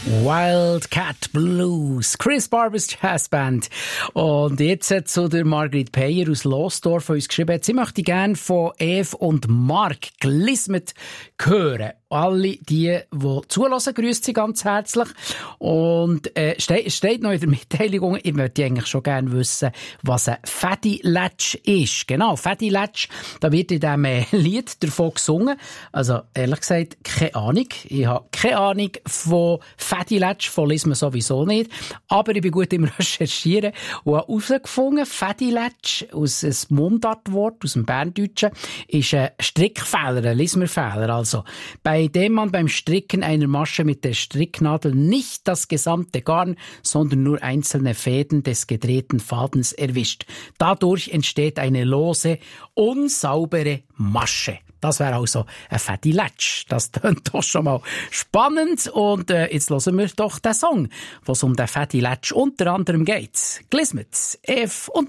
Wildcat Blues, Chris Barbers Jazzband. Und jetzt zu der Margrit Peyer aus Losdorf uns geschrieben hat, sie möchte gerne von Eve und Mark Glismet hören. Alle die zulassen, grüßt sie ganz herzlich. Und steht noch in der Mitteilung, ich möchte eigentlich schon gerne wissen, was ein Fadi Latsch ist. Genau, Fadi Latsch, da wird in diesem Lied davon gesungen. Also ehrlich gesagt, keine Ahnung. Ich habe keine Ahnung von Fadi Latsch, von lesen wir sowieso nicht. Aber ich bin gut im Recherchieren und habe herausgefunden, Fadi Latsch, aus einem Mundartwort, aus dem Berndeutschen, ist ein Strickfehler, ein Lismerfehler. Also, bei dem man beim Stricken einer Masche mit der Stricknadel nicht das gesamte Garn, sondern nur einzelne Fäden des gedrehten Fadens erwischt. Dadurch entsteht eine lose, unsaubere Masche. Das wäre also ein Fadi Latsch. Das klingt doch schon mal spannend. Und jetzt hören wir doch den Song, wo es um den Fadi Latsch unter anderem geht. Glismet, Eve und